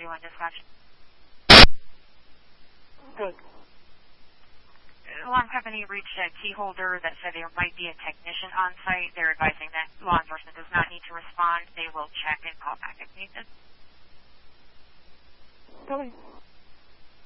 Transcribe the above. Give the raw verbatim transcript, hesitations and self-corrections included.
one dispatch. Good. Alarm company reached a key holder that said there might be a technician on site. They're advising that law enforcement does not need to respond. They will check and call back if needed. Billy.